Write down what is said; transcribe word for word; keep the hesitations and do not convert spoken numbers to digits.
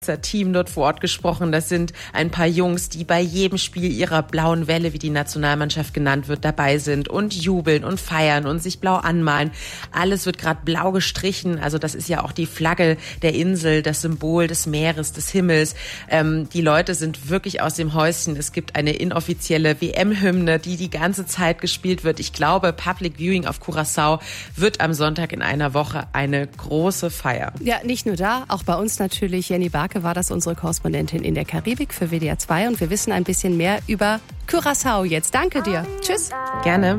Team dort vor Ort gesprochen. Das sind ein paar Jungs, die bei jedem Spiel ihrer blauen Welle, wie die Nationalmannschaft genannt wird, dabei sind und jubeln und feiern und sich blau anmalen. Alles wird gerade blau gestrichen. Also das ist ja auch die Flagge der Insel, das Symbol des Meeres, des Himmels. Ähm, die Leute sind wirklich aus dem Häuschen. Es gibt eine inoffizielle W M-Hymne, die die ganze Zeit gespielt wird. Ich glaube, Public Viewing auf Curaçao wird am Sonntag in einer Woche eine große Feier. Ja, nicht nur da, auch bei uns natürlich. Jenny Barke war das unsere Korrespondentin in der Karibik für W D R zwei und wir wissen ein bisschen mehr über Curaçao jetzt. Danke dir. Tschüss. Gerne.